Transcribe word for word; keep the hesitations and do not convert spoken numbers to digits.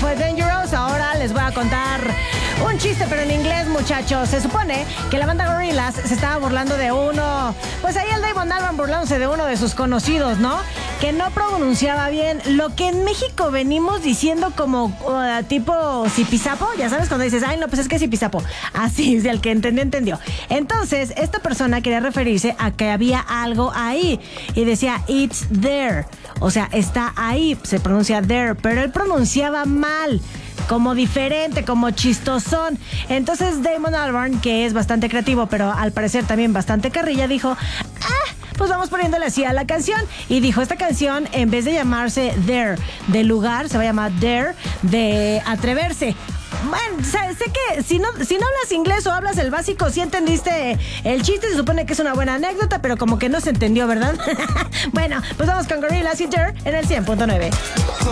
fue Dangerous. Ahora les voy a contar un chiste, pero en inglés, muchachos. Se supone que la banda Gorillaz se estaba burlando de uno. Pues ahí el Damon Albarn burlándose de uno de sus conocidos, ¿no? Que no pronunciaba bien lo que en México venimos diciendo como uh, tipo zipizapo. Ya sabes, cuando dices, ay, no, pues es que es zipizapo. Así, si el que entendió, entendió. Entonces, esta persona quería referirse a que había algo ahí. Y decía, it's there. O sea, está ahí. Se pronuncia there. Pero él pronunciaba mal. Como diferente, como chistosón. Entonces Damon Albarn, que es bastante creativo, pero al parecer también bastante carrilla, dijo, ah, pues vamos poniéndole así a la canción. Y dijo, esta canción, en vez de llamarse Dare, de lugar, se va a llamar Dare, de atreverse. Bueno, sé, sé que si no, si no hablas inglés o hablas el básico, sí entendiste el chiste, se supone que es una buena anécdota, pero como que no se entendió, ¿verdad? Bueno, pues vamos con Gorillaz y Dare en el cien punto nueve.